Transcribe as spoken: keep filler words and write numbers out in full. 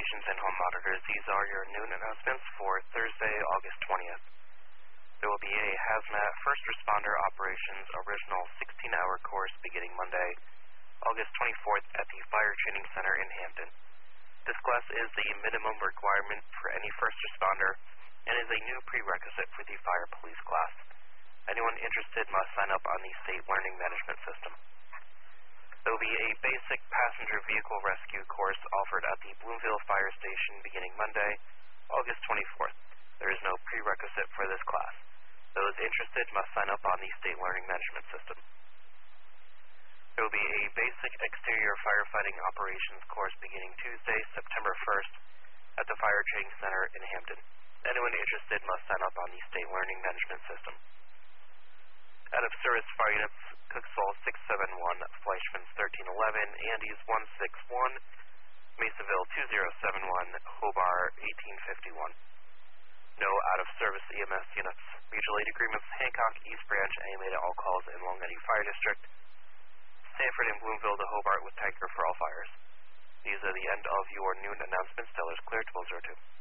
stations and home monitors, these are your noon announcements for Thursday, August twentieth. There will be a hazmat first responder operations original sixteen-hour course beginning Monday, August twenty-fourth at the Fire Training Center in Hampton. This class is the minimum requirement for any first responder and is a new prerequisite for the fire police class. Anyone interested must sign up on the State Learning Management System. There will be a basic passenger vehicle rescue course offered at the Bloomfield Fire Station beginning Monday, August twenty-fourth. There is no prerequisite for this class. Those interested must sign up on the State Learning Management System. There will be a basic exterior firefighting operations course beginning Tuesday, September first at the Fire Training Center in Hampton. Anyone interested must sign up on the State Learning Management System. Out of service fire units, Cooksville six seven one, Fleischman's thirteen eleven, Andes one six one, Masonville two zero seven one, Hobart eighteen fifty-one. No out-of-service E M S units. Mutual aid agreements, Hancock, East Branch, A M A to all calls in Long Eddy Fire District. Sanford and Bloomfield to Hobart with tanker for all fires. These are the end of your noon announcements. Tellers clear, twelve oh two.